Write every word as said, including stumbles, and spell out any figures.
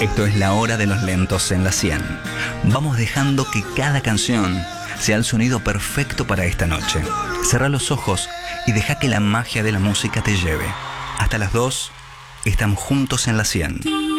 Esto es la hora de los lentos en la cien. Vamos dejando que cada canción sea el sonido perfecto para esta noche. Cerrá los ojos y deja que la magia de la música te lleve. Hasta las dos, estamos juntos en la cien.